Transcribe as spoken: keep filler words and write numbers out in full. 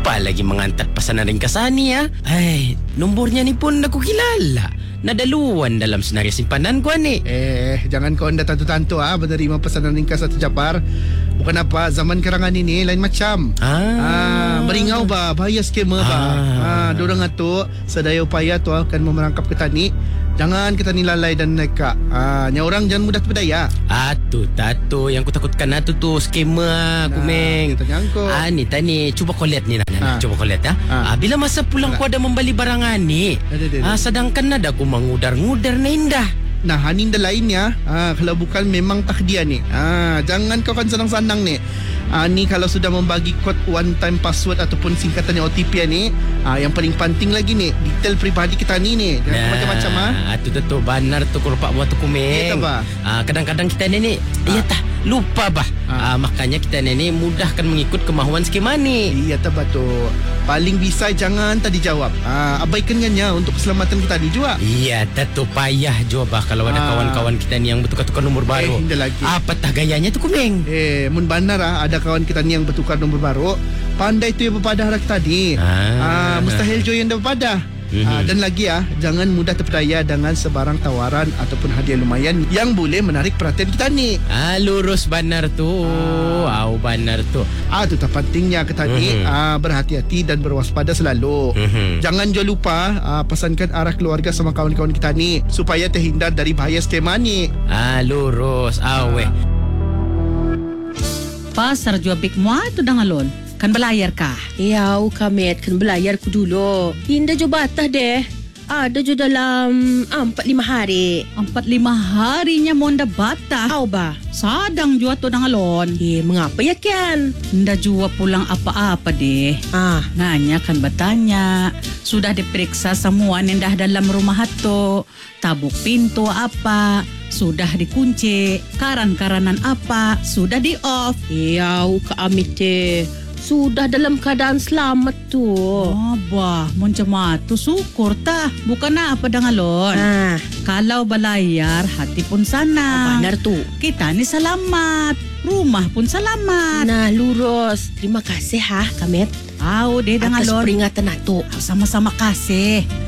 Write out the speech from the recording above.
lupa lagi mengantar pesanan ringkasan ni ya. Hai, nombornya ni pun aku kilala. Nadaluan dalam senarai simpanan ko ni. Eh, jangan kau anda tantu-tantu ah menerima pesanan ringkas atau Japar. Bukan apa, zaman karangan ini lain macam. Ah, ah meringau ba, bahaya skema ba. Ah, ah dorang atu sedaya upaya tu akan memerangkap ketani. Jangan kita ni lalai dan neka. Ah, nya orang jangan mudah terpedaya. Atu tato yang ku takutkan atu tu skema aku meng. Kita nyangkut. Ah ni tani cuba kau lihat ni nah. Ah. Coba kau lihat ya. Ah. Ah, bila masa pulang ku ada membeli barangan ni. Ada, ada, ada. Ah, sedangkan ada aku mengudar-ngudar na indah. Nah, haninda lainnya, ah, kalau bukan memang takdir ni. Ah, jangan kau kan senang-senang ni. Ah, ni kalau sudah membagi kod one time password ataupun singkatannya O T P ni, ah, yang paling penting lagi ni, detail peribadi kita ni ni. Jangan Nah, macam-macam ah. Atu tu benar tu kurpak buat tu kumeng. Ya, tak, bah. Ah, kadang-kadang kita ni ni, ya tah lupa bah. Ah. Ah, makanya kita ni ni mudahkan mengikut kemahuan skema ni. Iya tak betul. Paling bisa jangan tadi jawab. Ah, abaikannya untuk keselamatan kita ni juga. Iya, tu payah jua bah kalau ada Ah. kawan-kawan kita ni yang bertukar-tukar nombor baru. Eh, indah lagi. Apa tah gayanya tu kumeng? Eh, mun benar ah, ada kawan kita ni yang bertukar nombor baru, pandai tu yang berpadah rak tadi. Ah. Ah, mustahil jo yang dah berpadah. Mhm. Ah, dan lagi ah, jangan mudah terpedaya dengan sebarang tawaran ataupun hadiah lumayan yang boleh menarik perhatian kita ni. Ah, lurus benar tu. Ah, benar tu. Ah, tu tak pentingnya kita ni Mhm. ah, berhati-hati dan berwaspada selalu. Mhm. Jangan juga lupa ah, pesankan arah keluarga sama kawan-kawan kita ni supaya terhindar dari bahaya skema ni. Ah, lurus. Awe. Pasar jua big mua tu dah ngalon. Kan belayar kah? Ya, kamet kan belayar ku dulu. Hinda jo batah deh. Ada jo dalam ah, empat lima hari. Empat lima harinya monda bata. Au ba? Sadang jua tu dah ngalon. Eh, mengapa ya kian? Nda jua pulang apa-apa deh. Ah, Nanya kan bertanya. Sudah diperiksa semua nendah dalam rumah itu. Tabuk pintu apa? Sudah dikunci. Karan-karanan apa? Sudah di off. ya ka amit eh. Sudah dalam keadaan selamat tu. Abah, macam tu syukur tah. Bukan apa dah ngalon. Ah, Kalau belayar, hati pun sana. benar tu. Kita ni selamat. Rumah pun selamat. Nah, lurus. Terima kasih ha, kamet. Au deh dah Atas ngalon. peringatan tu. Sama-sama kasih.